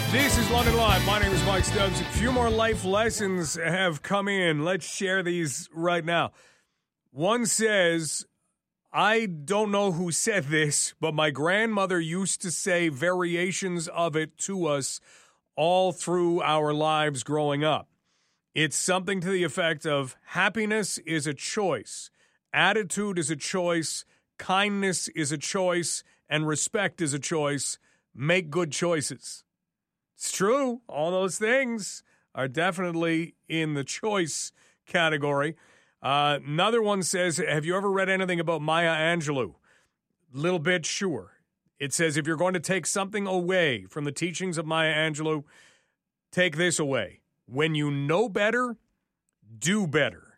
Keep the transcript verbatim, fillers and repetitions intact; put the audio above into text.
This is London Live. My name is Mike Stubbs. A few more life lessons have come in. Let's share these right now. One says, I don't know who said this, but my grandmother used to say variations of it to us all through our lives growing up. It's something to the effect of happiness is a choice, attitude is a choice, kindness is a choice, and respect is a choice. Make good choices. It's true. All those things are definitely in the choice category. Uh, another one says, have you ever read anything about Maya Angelou? Little bit, sure. It says, if you're going to take something away from the teachings of Maya Angelou, take this away. When you know better, do better.